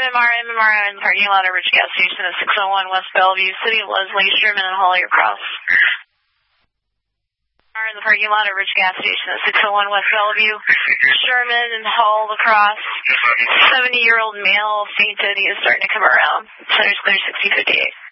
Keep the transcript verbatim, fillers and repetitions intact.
M M R, M M R in the parking lot of Rich Gas Station at six oh one West Bellevue, City of Leslie, Sherman and Holly across. Are in the parking lot at Rich Gas Station at six oh one West Bellevue, Sherman and Hall across. seventy-year-old male fainted. He is starting to come around. Center's clear sixty fifty-eight.